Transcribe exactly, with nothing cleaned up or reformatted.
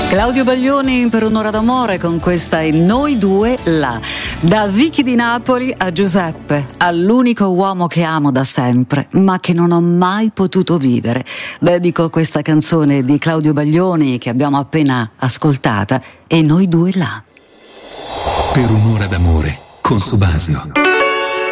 Claudio Baglioni per Un'ora d'amore con questa e Noi due là. Da Vicky di Napoli a Giuseppe, all'unico uomo che amo da sempre, ma che non ho mai potuto vivere. Dedico questa canzone di Claudio Baglioni che abbiamo appena ascoltata e Noi due là. Per Un'ora d'amore con Subasio.